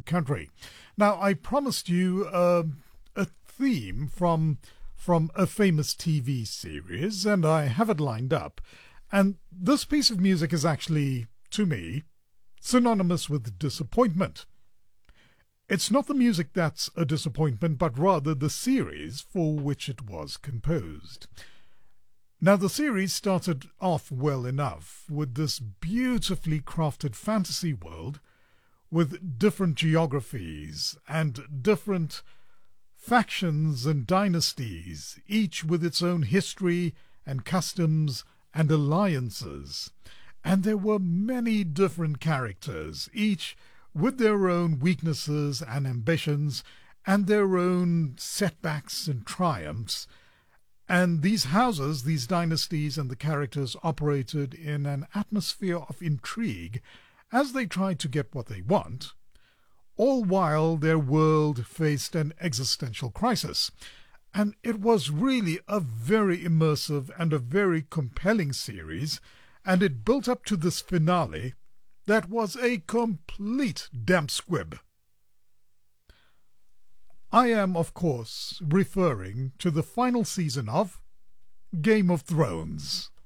country. Now, I promised you a theme from a famous TV series, and I have it lined up. And this piece of music is actually, to me, synonymous with disappointment. It's not the music that's a disappointment, but rather the series for which it was composed. Now, the series started off well enough with this beautifully crafted fantasy world with different geographies and different factions and dynasties, each with its own history and customs and alliances. And there were many different characters, each with their own weaknesses and ambitions and their own setbacks and triumphs. And these houses, these dynasties and the characters operated in an atmosphere of intrigue as they tried to get what they want, all while their world faced an existential crisis. And it was really a very immersive and a very compelling series, and it built up to this finale that was a complete damp squib. I am, of course, referring to the final season of Game of Thrones.